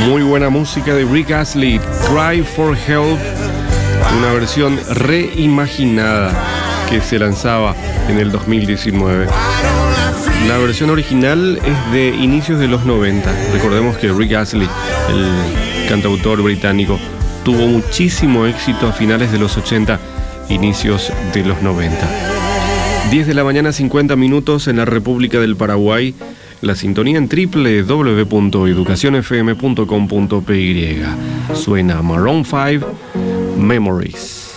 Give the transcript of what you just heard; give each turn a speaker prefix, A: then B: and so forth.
A: Muy buena música de Rick Astley, Cry for Help, una versión reimaginada que se lanzaba en el 2019. La versión original es de inicios de los 90. Recordemos que Rick Astley, el cantautor británico, tuvo muchísimo éxito a finales de los 80, inicios de los 90. 10 de la mañana, 50 minutos en la República del Paraguay. La sintonía en www.educacionfm.com.py. Suena Maroon 5, Memories.